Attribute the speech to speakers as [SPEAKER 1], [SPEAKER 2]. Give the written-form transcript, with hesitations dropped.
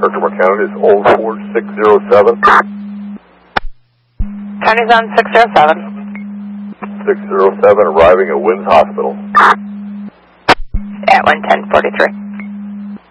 [SPEAKER 1] Herkimer County is Old Ford 607.
[SPEAKER 2] County's on 607.
[SPEAKER 1] 607 arriving at Wynn's Hospital.
[SPEAKER 2] At 11043.